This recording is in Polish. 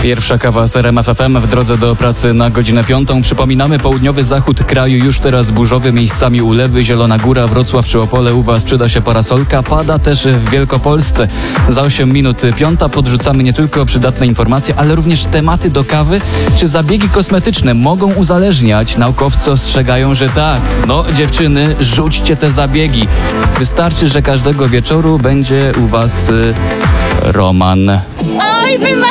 Pierwsza kawa z RMF FM w drodze do pracy na godzinę 5. Przypominamy, południowy zachód kraju już teraz burzowy, miejscami ulewy, Zielona Góra, Wrocław czy Opole. U Was przyda się parasolka. Pada też w Wielkopolsce. Za 8 minut 5 podrzucamy nie tylko przydatne informacje, ale również tematy do kawy. Czy zabiegi kosmetyczne mogą uzależniać? Naukowcy ostrzegają, że tak. No dziewczyny, rzućcie te zabiegi. Wystarczy, że każdego wieczoru będzie u Was Roman. Oj, wy